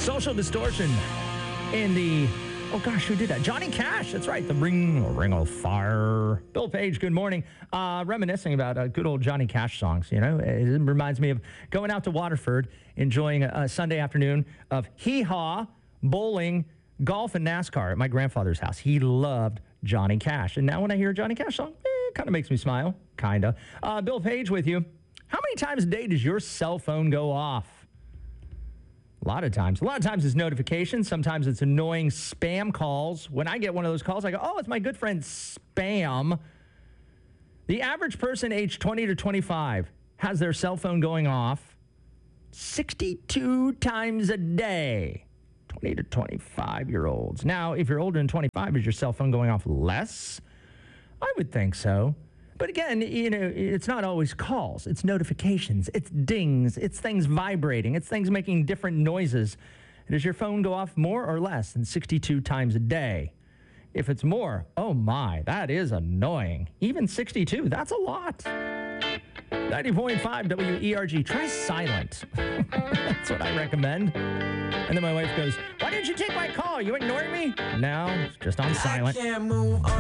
Social Distortion in the, oh gosh, who did that? Johnny Cash. That's right. The Ring of Fire. Bill Page, good morning. Reminiscing about good old Johnny Cash songs, you know. It reminds me of going out to Waterford, enjoying a Sunday afternoon of hee-haw, bowling, golf, and NASCAR at my grandfather's house. He loved Johnny Cash. And now when I hear a Johnny Cash song, it kind of makes me smile. Kind of. Bill Page with you. How many times a day does your cell phone go off? A lot of times. A lot of times it's notifications. Sometimes it's annoying spam calls. When I get one of those calls, I go, oh, it's my good friend Spam. The average person aged 20 to 25 has their cell phone going off 62 times a day. 20 to 25-year-olds. Now, if you're older than 25, is your cell phone going off less? I would think so. But again, you know, it's not always calls. It's notifications. It's dings. It's things vibrating. It's things making different noises. Does your phone go off more or less than 62 times a day? If it's more, oh my, that is annoying. Even 62, that's a lot. 90.5 WERG. Try silent. That's what I recommend. And then my wife goes, why didn't you take my call? You ignoring me? No, it's just on silent. I can't move on.